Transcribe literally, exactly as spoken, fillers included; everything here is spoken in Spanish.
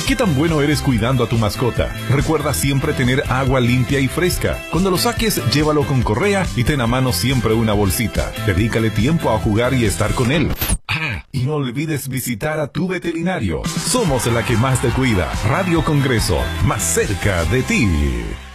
¿Qué tan bueno eres cuidando a tu mascota? Recuerda siempre tener agua limpia y fresca. Cuando lo saques, llévalo con correa y ten a mano siempre una bolsita. Dedícale tiempo a jugar y estar con él. Ah, y no olvides visitar a tu veterinario. Somos la que más te cuida. Radio Congreso, más cerca de ti.